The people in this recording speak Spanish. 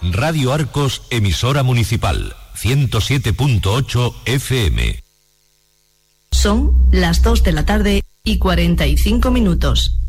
Radio Arcos, emisora municipal, 107.8 FM. Son las 2 de la tarde y 45 minutos.